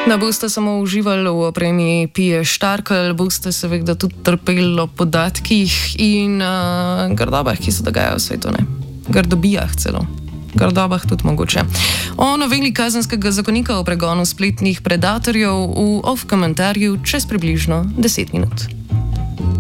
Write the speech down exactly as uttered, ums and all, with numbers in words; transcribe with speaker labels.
Speaker 1: Ne boste samo uživali v opremi Pije Štarkelj, boste seveda tudi trpeli o podatkih in uh, grdobah, ki se dogajajo v svetu, ne? Grdobijah celo. Grdobah tudi mogoče. O noveli kazenskega zakonika o pregonu spletnih predatorjev v off komentarju čez približno deset minut.